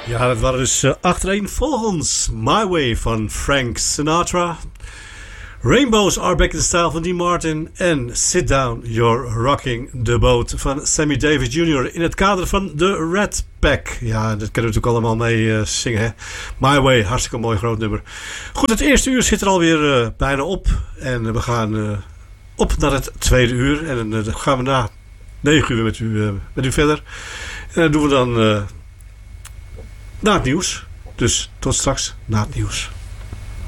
Ja, dat waren dus achtereenvolgens My Way van Frank Sinatra, Rainbows Are Back in Style van Dean Martin en Sit Down, You're Rocking the Boat van Sammy Davis Jr. in het kader van de Red Pack. Ja, dat kunnen we natuurlijk allemaal mee zingen. Hè? My Way, hartstikke mooi groot nummer. Goed, het eerste uur zit er alweer bijna op en we gaan op naar het tweede uur en dan gaan we na 9 uur met u verder. En dat doen we dan na het nieuws. Dus tot straks na het nieuws.